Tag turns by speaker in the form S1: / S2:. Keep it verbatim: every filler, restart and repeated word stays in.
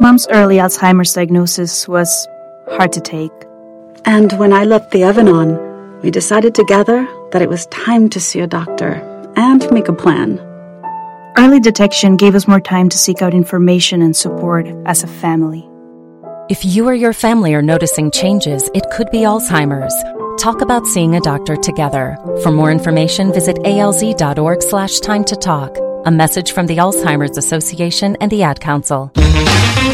S1: mom's early Alzheimer's diagnosis was hard to take.
S2: And when I left the oven on, we decided together that it was time to see a doctor and make a plan.
S1: Early detection gave us more time to seek out information and support as a family.
S3: If you or your family are noticing changes, it could be Alzheimer's. Talk about seeing a doctor together. For more information, visit alz.org slash time to talk. A message from the Alzheimer's Association and the Ad Council.